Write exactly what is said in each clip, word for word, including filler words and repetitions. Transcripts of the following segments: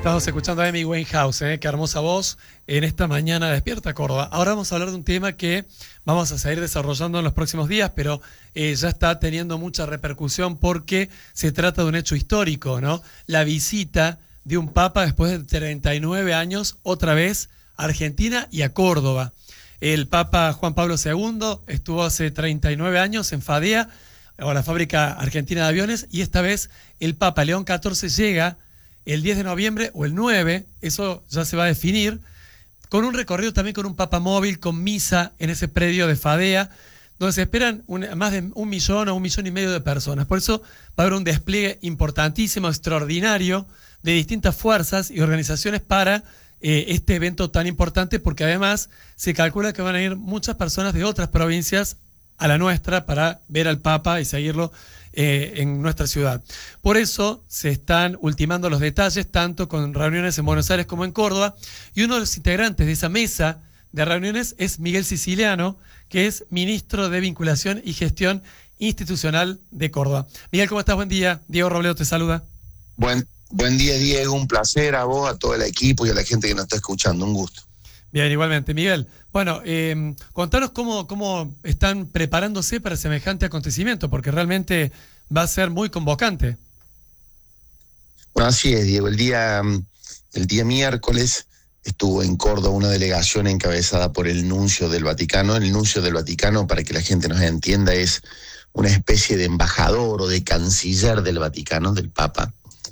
Estamos escuchando a Amy Winehouse, ¿eh? Qué hermosa voz en esta mañana Despierta Córdoba. Ahora vamos a hablar de un tema que vamos a seguir desarrollando en los próximos días, pero eh, ya está teniendo mucha repercusión porque se trata de un hecho histórico, ¿no? La visita de un papa después de treinta y nueve años, otra vez a Argentina y a Córdoba. El papa Juan Pablo segundo estuvo hace treinta y nueve años en FADEA, o la Fábrica Argentina de Aviones, y esta vez el papa León catorce llega el diez de noviembre o el nueve, eso ya se va a definir, con un recorrido también con un papa móvil, con misa en ese predio de FADEA, donde se esperan un, más de un millón o un millón y medio de personas. Por eso va a haber un despliegue importantísimo, extraordinario, de distintas fuerzas y organizaciones para eh, este evento tan importante, porque además se calcula que van a ir muchas personas de otras provincias a la nuestra para ver al Papa y seguirlo eh, en nuestra ciudad. Por eso se están ultimando los detalles, tanto con reuniones en Buenos Aires como en Córdoba, y uno de los integrantes de esa mesa de reuniones es Miguel Siciliano, que es ministro de Vinculación y Gestión Institucional de Córdoba. Miguel, ¿cómo estás? Buen día. Diego Robledo te saluda. Buen, buen día, Diego. Un placer a vos, a todo el equipo y a la gente que nos está escuchando. Un gusto. Bien, igualmente. Miguel, bueno, eh, contanos cómo, cómo están preparándose para semejante acontecimiento, porque realmente va a ser muy convocante. Bueno, así es, Diego. El día, el día miércoles estuvo en Córdoba una delegación encabezada por el nuncio del Vaticano. El nuncio del Vaticano, para que la gente nos entienda, es una especie de embajador o de canciller del Vaticano, del Papa.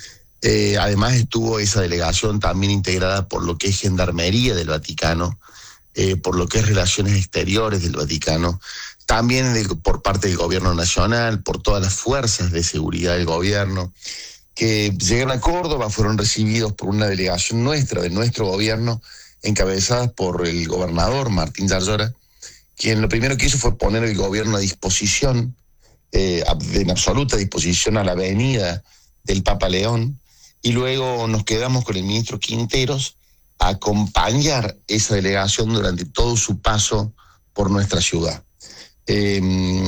Eh, además estuvo esa delegación también integrada por lo que es Gendarmería del Vaticano, eh, por lo que es Relaciones Exteriores del Vaticano, también de, por parte del Gobierno Nacional, por todas las fuerzas de seguridad del gobierno, que llegaron a Córdoba, fueron recibidos por una delegación nuestra, de nuestro gobierno, encabezada por el gobernador Martín Yarlora, quien lo primero que hizo fue poner el gobierno a disposición, eh, en absoluta disposición a la venida del Papa León, y luego nos quedamos con el ministro Quinteros a acompañar esa delegación durante todo su paso por nuestra ciudad. Eh,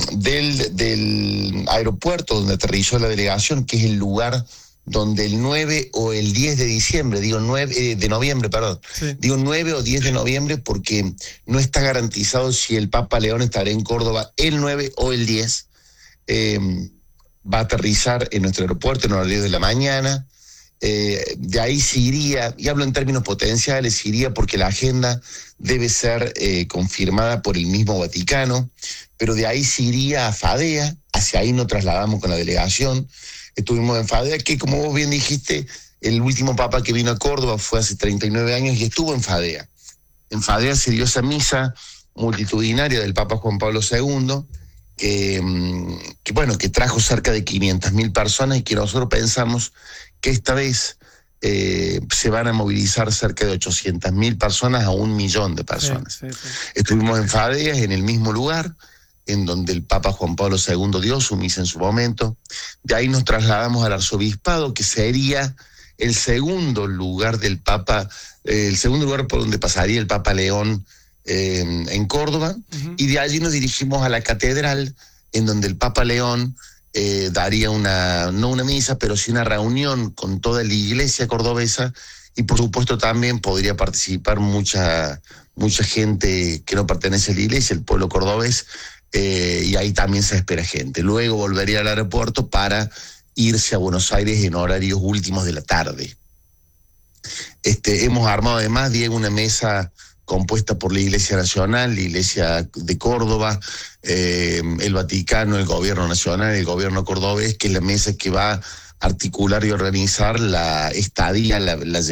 del, del aeropuerto donde aterrizó la delegación, que es el lugar donde el nueve o el diez de diciembre, digo nueve, eh, de noviembre, perdón, sí. digo nueve o diez de noviembre porque no está garantizado si el Papa León estará en Córdoba el nueve o el diez, eh, va a aterrizar en nuestro aeropuerto en horario de la mañana. Eh, de ahí se iría, y hablo en términos potenciales, se iría porque la agenda debe ser eh, confirmada por el mismo Vaticano, pero de ahí se iría a FADEA, hacia ahí nos trasladamos con la delegación, estuvimos en FADEA, que como vos bien dijiste, el último papa que vino a Córdoba fue hace treinta y nueve años y estuvo en FADEA. En FADEA se dio esa misa multitudinaria del Papa Juan Pablo segundo, que, que bueno, que trajo cerca de quinientas mil personas y que nosotros pensamos que esta vez eh, se van a movilizar cerca de ochocientas mil personas a un millón de personas. Sí, sí, sí. Estuvimos en FADEA, en el mismo lugar en donde el Papa Juan Pablo segundo dio su misa en su momento. De ahí nos trasladamos al arzobispado, que sería el segundo lugar del Papa, eh, el segundo lugar por donde pasaría el Papa León eh, en Córdoba, uh-huh. Y de allí nos dirigimos a la catedral, en donde el Papa León Eh, daría una, no una misa, pero sí una reunión con toda la iglesia cordobesa, y por supuesto también podría participar mucha, mucha gente que no pertenece a la iglesia, el pueblo cordobés, eh, y ahí también se espera gente. Luego volvería al aeropuerto para irse a Buenos Aires en horarios últimos de la tarde. Este, hemos armado además, Diego, una mesa compuesta por la Iglesia Nacional, la Iglesia de Córdoba, eh, el Vaticano, el Gobierno Nacional, el Gobierno Cordobés, que es la mesa que va a articular y organizar la estadía, la, la